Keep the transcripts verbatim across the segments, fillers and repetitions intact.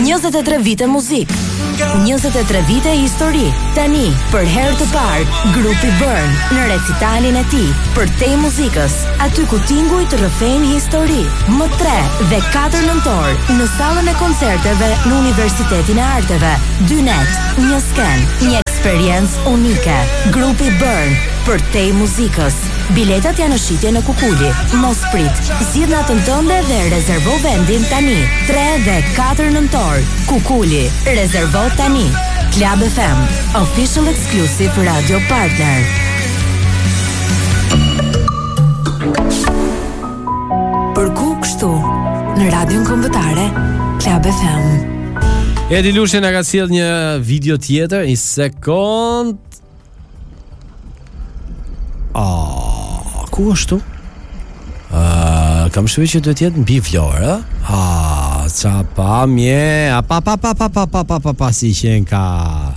njëzet e tre vite muzik, njëzet e tre vite histori. Tani, për herë të parë, grupi Burn në recitalin e tij për te muzikës, aty ku tinguj të rrëfejnë histori. Më tre dhe katër nëntor në sallën e koncerteve në Universitetin e Arteve. Dy net, një sken, një eksperiencë unike. Grupi Burn për te muzikës. Biletat janë në shitje në Kukuli. Mos prit, zgjidh natën tënde dhe rezervo vendin tani. tre dhe katër nëntor, Kukuli. Rezervo tani. Club F M, official exclusive radio partner. Për ku kështu? Në radion kombëtare Club F M. Edi Lushe na ka sjell një video tjetër, një sekond. Ah, ku është tu? Uh, kam shpër që duhet jetë në biflorë, ah, qa pa mje, a pa pa pa pa pa pa pa pa pa si qenë ka.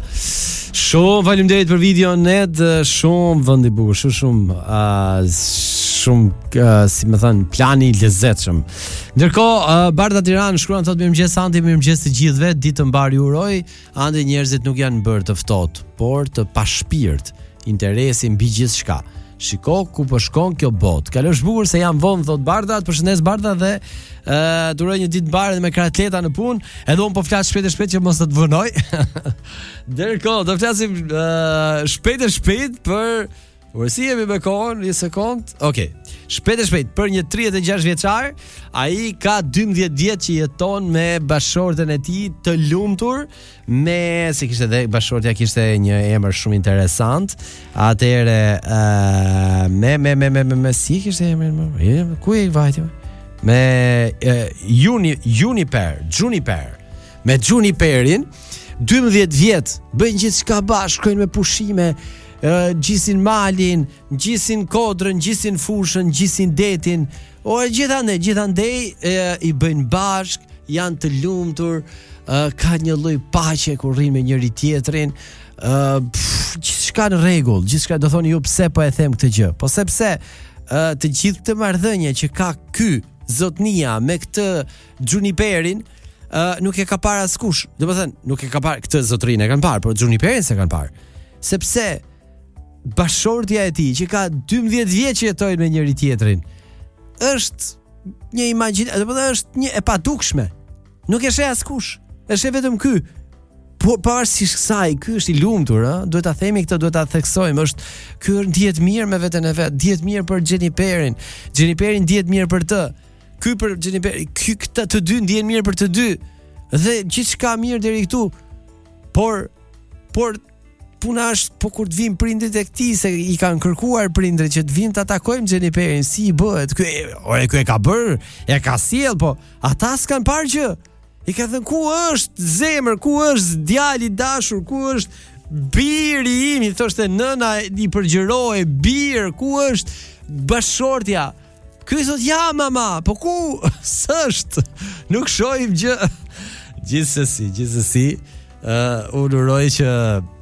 Shumë faleminderit për videon net, shumë vend i bukur, shumë shumë uh, shumë uh, si më thënë, plani i lezetshëm. Ndërkohë, uh, Barda Tiranë shkruan thotë mirëmëngjes Andi, mirëmëngjes të gjithëve, ditë të mbar ju uroj. Andi, njerëzit nuk janë bërë të ftohtë, por të pashpirt, interesi mbi gjithçka. Shiko ku po shkon kjo botë. Kalosh bukur se jam vonë, thot Barda. Të përshëndes Barda dhe ë uh, duroj një ditë mbarë dhe me kratleta në punë. Edhe un po flas shpejt e shpejt që mos të të vënoj. Dërkohë do flasim uh, shpejt e shpejt për urësi jemi me kohën, një sekond. Okej. Okay. Shpejt e shpejt për një tridhjetë e gjashtë vjeçar, ai ka dymbëdhjetë vjet që jeton me bashortën e tij të lumtur, me se kishte dhe bashortja kishte një emër shumë interesant. Atëherë uh, me me me me me, me si kishte emrin? Ku e vajti? Me uh, Juni Juniper, Juniper. Me Juniperin, dymbëdhjetë vjet, bëjnë gjithçka bashkë, shkojnë me pushime. Uh, gjisin malin, gjisin kodrën, gjisin fushën, gjisin detin. O gjithandej, gjithandej uh, i bëjnë bashk, janë të lumtur, uh, ka një lloj paqe kur rrin me njëri tjetrin. Uh, gjithçka në rregull, gjithçka, do thoni ju pse po e them këtë gjë. Po sepse uh, të gjithë këtë marrëdhënie që ka ky zotnia me këtë Juniperin, uh, nuk e ka parë askush. Do të thënë, nuk e ka parë këtë zotrinë, e kanë parë, por Juniperin s'e kanë parë. Sepse bashortja e tij që ka dymbëdhjetë vjet që jetojnë me njëri tjetrin është një imagjin, do të thotë është një e padukshme. Nuk e sheh askush. E sheh vetëm ky. Por pavarësisht kësaj, ky është i lumtur, ëh, duhet ta themi këtë, duhet ta theksojmë, është ky ndihet mirë me veten e vet, ndihet mirë për Jeniferin. Jeniferi ndihet mirë për të. Ky për Jeniferin, ky këta të dy ndihen mirë për të dy. Dhe gjithçka mirë deri këtu. Por por puna është po kur të vinë prindrit e këtij, se i kanë kërkuar prindrit që të vinë ta takojmë Jeniferin, si i bëhet? Ky, ore ky e ka bër, e ka sjell, po ata s'kan parë gjë. I ka thënë ku është zemër, ku është djali i dashur, ku është biri im, i thoshte nëna i përgjëroi, bir, ku është bashortja? Ky thot ja mama, po ku s'është? Nuk shohim gjë. Gjithsesi, gjithsesi, ë uh, unë uroj që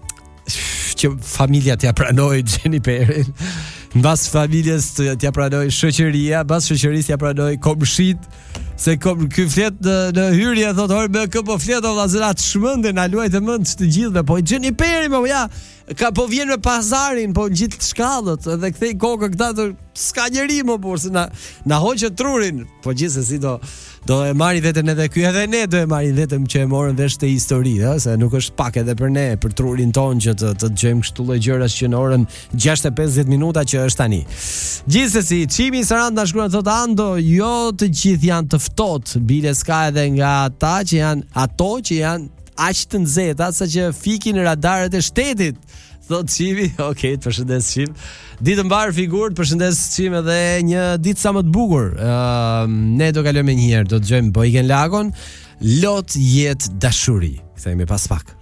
që familja t'ja pranoj Jeniferin, mbas familjes t'ja pranoj shoqëria, mbas shoqërisë t'ja pranoj komshit, se kom ky flet në, në hyrje thotë or me kë po flet o vllazërat shmendën, na luajtë mend të gjithëve, po Jeniferi më ja ka po vjen me pazarin, po gjithë shkallët, edhe kthej kokën këta të s'ka njeri më burr se na na hoqë trurin, po gjithsesi do do e marrin veten edhe ky, edhe ne do e marrim vetëm që e morën vesh të histori, ëh, se nuk është pak edhe për ne, për trurin ton që të të dëgjojmë kështu lloj gjërash që në orën gjashtë e pesëdhjetë minuta që është tani. Gjithsesi, Çimi Sarand na shkruan thotë Ando, jo të gjithë janë të ftohtë, bile ska edhe nga ata që janë ato që janë aq të nxehta sa që fikin radarët e shtetit. Thot Çimi, okay, të përshëndes Çim. Ditë mbar figurë, përshëndes Çim edhe një ditë sa më të bukur. Ëm uh, ne do kalojmë një herë, do të dëgjojmë Boyken Lagon, lot jet dashuri. Kthehemi pas pak.